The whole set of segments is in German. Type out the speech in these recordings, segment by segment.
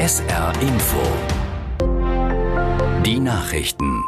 SR Info. Die Nachrichten.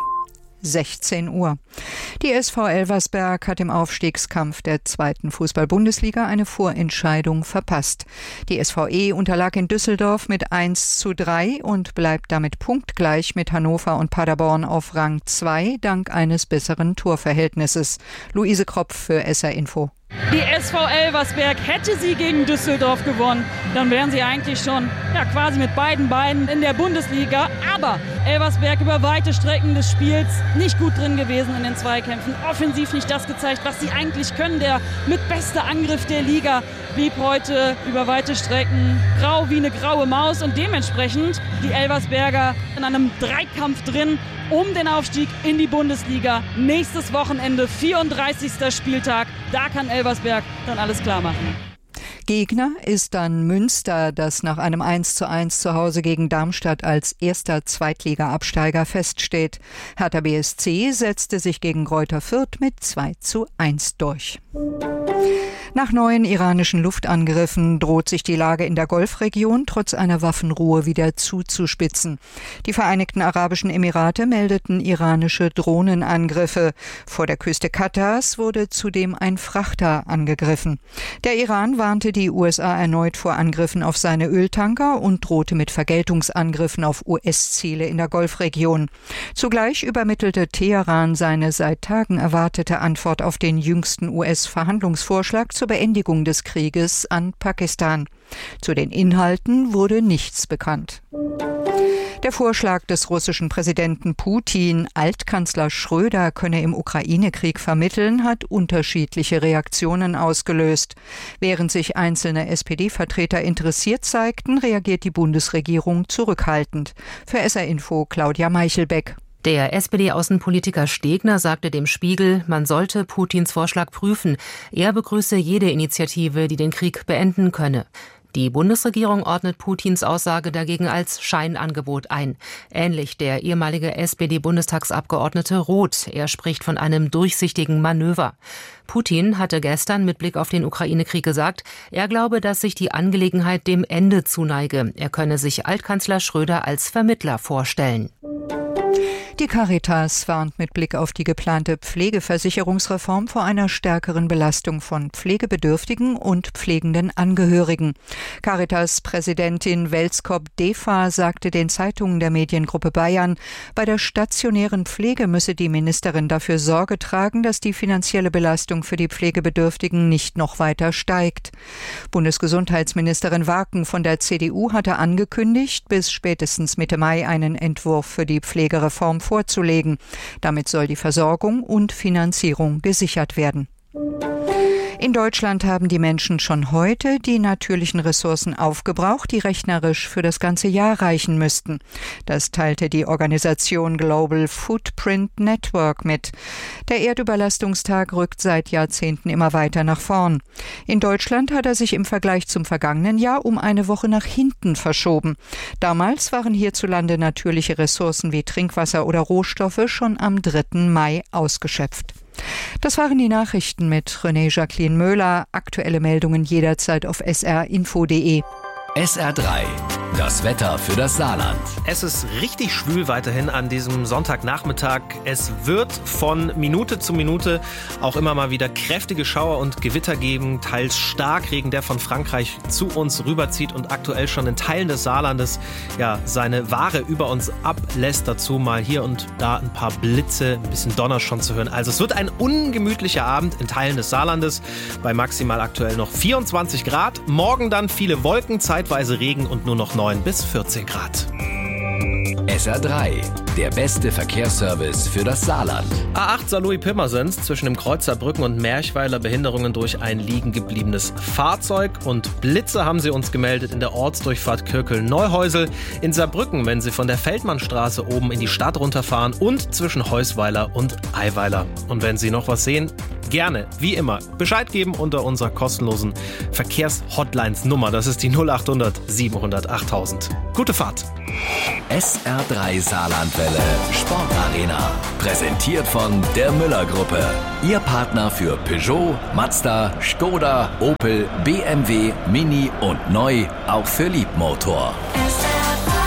16 Uhr. Die SV Elversberg hat im Aufstiegskampf der 2. Fußball-Bundesliga eine Vorentscheidung verpasst. Die SVE unterlag in Düsseldorf mit 1:3 und bleibt damit punktgleich mit Hannover und Paderborn auf Rang 2 dank eines besseren Torverhältnisses. Luise Kropf für SR Info. Die SV Elversberg hätte sie gegen Düsseldorf gewonnen, dann wären sie eigentlich schon quasi mit beiden Beinen in der Bundesliga. Aber Elversberg über weite Strecken des Spiels nicht gut drin gewesen in den Zweikämpfen. Offensiv nicht das gezeigt, was sie eigentlich können. Der mitbeste Angriff der Liga blieb heute über weite Strecken grau wie eine graue Maus. Und dementsprechend die Elversberger in einem Dreikampf drin um den Aufstieg in die Bundesliga. Nächstes Wochenende, 34. Spieltag. Da kann Elversberg dann alles klar machen. Gegner ist dann Münster, das nach einem 1:1 zu Hause gegen Darmstadt als erster Zweitliga-Absteiger feststeht. Hertha BSC setzte sich gegen Greuther Fürth mit 2:1 durch. Nach neuen iranischen Luftangriffen droht sich die Lage in der Golfregion trotz einer Waffenruhe wieder zuzuspitzen. Die Vereinigten Arabischen Emirate meldeten iranische Drohnenangriffe. Vor der Küste Katars wurde zudem ein Frachter angegriffen. Der Iran warnte die USA erneut vor Angriffen auf seine Öltanker und drohte mit Vergeltungsangriffen auf US-Ziele in der Golfregion. Zugleich übermittelte Teheran seine seit Tagen erwartete Antwort auf den jüngsten US-Verhandlungsvorschlag zur Beendigung des Krieges an Pakistan. Zu den Inhalten wurde nichts bekannt. Der Vorschlag des russischen Präsidenten Putin, Altkanzler Schröder könne im Ukraine-Krieg vermitteln, hat unterschiedliche Reaktionen ausgelöst. Während sich einzelne SPD-Vertreter interessiert zeigten, reagiert die Bundesregierung zurückhaltend. Für SR Info Claudia Meichelbeck. Der SPD-Außenpolitiker Stegner sagte dem Spiegel, man sollte Putins Vorschlag prüfen. Er begrüße jede Initiative, die den Krieg beenden könne. Die Bundesregierung ordnet Putins Aussage dagegen als Scheinangebot ein. Ähnlich der ehemalige SPD-Bundestagsabgeordnete Roth. Er spricht von einem durchsichtigen Manöver. Putin hatte gestern mit Blick auf den Ukraine-Krieg gesagt, er glaube, dass sich die Angelegenheit dem Ende zuneige. Er könne sich Altkanzler Schröder als Vermittler vorstellen. Die Caritas warnt mit Blick auf die geplante Pflegeversicherungsreform vor einer stärkeren Belastung von Pflegebedürftigen und pflegenden Angehörigen. Caritas-Präsidentin Welskop-Defa sagte den Zeitungen der Mediengruppe Bayern, bei der stationären Pflege müsse die Ministerin dafür Sorge tragen, dass die finanzielle Belastung für die Pflegebedürftigen nicht noch weiter steigt. Bundesgesundheitsministerin Waken von der CDU hatte angekündigt, bis spätestens Mitte Mai einen Entwurf für die Pflegereform vorzulegen. Damit soll die Versorgung und Finanzierung gesichert werden. In Deutschland haben die Menschen schon heute die natürlichen Ressourcen aufgebraucht, die rechnerisch für das ganze Jahr reichen müssten. Das teilte die Organisation Global Footprint Network mit. Der Erdüberlastungstag rückt seit Jahrzehnten immer weiter nach vorn. In Deutschland hat er sich im Vergleich zum vergangenen Jahr um eine Woche nach hinten verschoben. Damals waren hierzulande natürliche Ressourcen wie Trinkwasser oder Rohstoffe schon am 3. Mai ausgeschöpft. Das waren die Nachrichten mit René Jacqueline Möhler. Aktuelle Meldungen jederzeit auf srinfo.de. SR3, das Wetter für das Saarland. Es ist richtig schwül weiterhin an diesem Sonntagnachmittag. Es wird von Minute zu Minute auch immer mal wieder kräftige Schauer und Gewitter geben, teils Starkregen, der von Frankreich zu uns rüberzieht und aktuell schon in Teilen des Saarlandes seine Ware über uns ablässt. Dazu mal hier und da ein paar Blitze, ein bisschen Donner schon zu hören. Also es wird ein ungemütlicher Abend in Teilen des Saarlandes, bei maximal aktuell noch 24 Grad. Morgen dann viele Wolken, zeitweise Regen und nur noch 9 bis 14 Grad. SR3, der beste Verkehrsservice für das Saarland. A8 Saarlouis-Pirmasens, zwischen dem Kreuz Saarbrücken und Merchweiler Behinderungen durch ein liegen gebliebenes Fahrzeug. Und Blitze haben sie uns gemeldet in der Ortsdurchfahrt Kirkel-Neuhäusel. In Saarbrücken, wenn sie von der Feldmannstraße oben in die Stadt runterfahren und zwischen Heusweiler und Eiweiler. Und wenn Sie noch was sehen, gerne, wie immer, Bescheid geben unter unserer kostenlosen Verkehrs-Hotlines-Nummer. Das ist die 0800 700 8000. Gute Fahrt. SR3 Saarlandwelle Sportarena. Präsentiert von der Müller-Gruppe. Ihr Partner für Peugeot, Mazda, Skoda, Opel, BMW, Mini und neu auch für Liebmotor. SR3.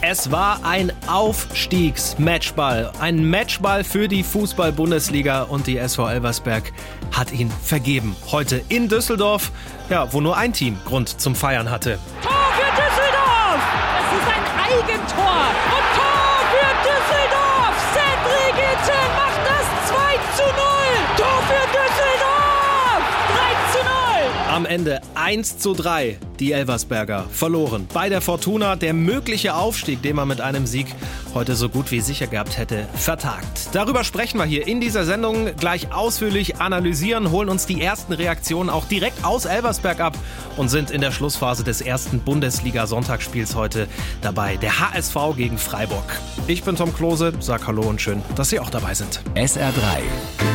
Es war ein Aufstiegsmatchball. Ein Matchball für die Fußball-Bundesliga und die SV Elversberg hat ihn vergeben. Heute in Düsseldorf, ja, wo nur ein Team Grund zum Feiern hatte. Tor für Düsseldorf! Es ist ein Eigentor! Und Tor für Düsseldorf! Cedric Itten macht das 2:0! Tor für Düsseldorf! 3:0! Am Ende 1:3. Die Elversberger verloren bei der Fortuna. Der mögliche Aufstieg, den man mit einem Sieg heute so gut wie sicher gehabt hätte, vertagt. Darüber sprechen wir hier in dieser Sendung gleich ausführlich, analysieren, holen uns die ersten Reaktionen auch direkt aus Elversberg ab und sind in der Schlussphase des ersten Bundesliga-Sonntagsspiels heute dabei. Der HSV gegen Freiburg. Ich bin Tom Klose, sag Hallo und schön, dass Sie auch dabei sind. SR3